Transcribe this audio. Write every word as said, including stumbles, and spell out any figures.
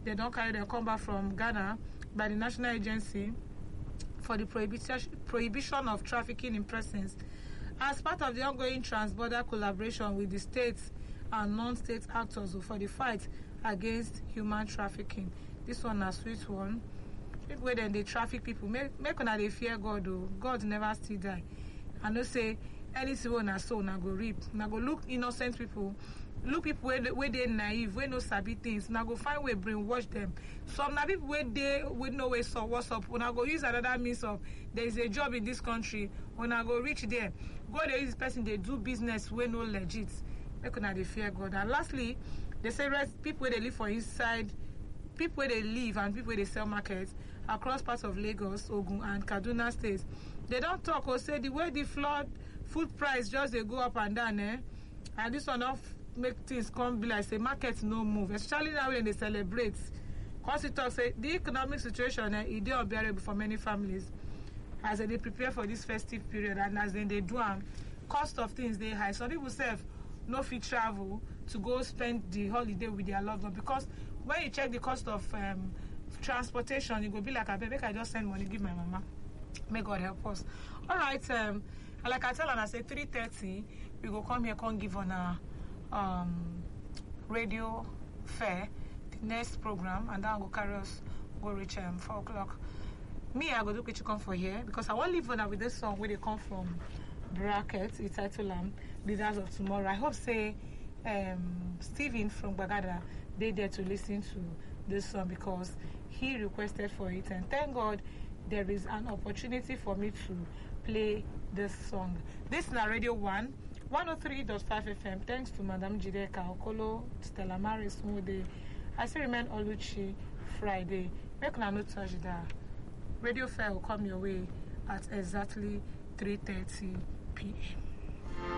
They don't carry them come back from Ghana by the National Agency for the prohibition prohibition of trafficking in persons as part of the ongoing trans-border collaboration with the states and non-state actors for the fight against human trafficking. This one a sweet one. People wey dem dey traffic people, make make una dey fear God o. God never still die. I know say anything wey una sow una go reap. Una go look innocent people, look people wey wey dey naive, wey no sabi things. Una go find way brainwash them. Some na people wey dey wey no way so what's up. Una go use another means of there is a job in this country. Una go reach there. Go dey use this person dey do business wey no legit. Make una dey fear God. And lastly, they say rest people wey dey live for inside, people wey dey live and people wey dey sell market across parts of Lagos, Ogun and Kaduna states. They don't talk or say the way the flood food price just dey go up and down, eh? And this one don't make things come be like say market no move, especially now when they celebrate. Cause it talk say the economic situation eh, it dey unbearable for many families as they prepare for this festive period and as then they do am, cost of things they high. Some people say no fit travel to go spend the holiday with their loved one because when you check the cost of um, transportation, you go be like, I make I just send money give my mama. May God help us. All right, um, like I tell her, I say three thirty, we go come here, come give on a um, radio fair, the next program, and then I go carry us go reach um, four o'clock. Me, I go do kitchen come for here because I want to leave on with this song where they come from Brackets. It's titled um, Leaders of Tomorrow. I hope say um, Stephen from Bagada they there to listen to this song because he requested for it, and thank God there is an opportunity for me to play this song. This is Radio one, one oh three point five F M. Thanks to Madam Jideka Okolo, Stella Maris, Mode. I still remain Oluchi Friday. Make no touch that. Radio Fair will come your way at exactly three thirty p m